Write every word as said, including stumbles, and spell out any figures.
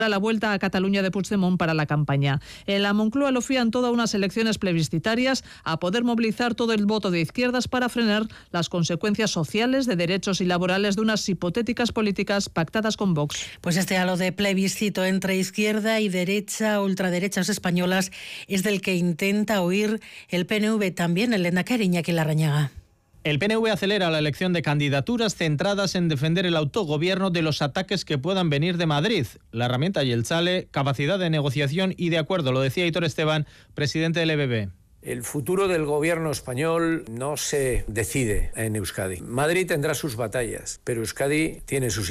la vuelta a Cataluña de Puigdemont para la campaña. En la Moncloa lo fían todas unas elecciones plebiscitarias a poder movilizar todo el voto de izquierdas para frenar las consecuencias sociales, de derechos y laborales de unas hipotéticas políticas pactadas con Vox. Pues este halo de plebiscito entre izquierda y derecha, ultraderechas españolas, es del que intenta huir el P N V, también el lehendakari Iñaki Larrañaga. El P N V acelera la elección de candidaturas centradas en defender el autogobierno de los ataques que puedan venir de Madrid. La herramienta Jeltzale, capacidad de negociación y de acuerdo, lo decía Aitor Esteban, presidente del E B B. El futuro del gobierno español no se decide en Euskadi. Madrid tendrá sus batallas, pero Euskadi tiene sus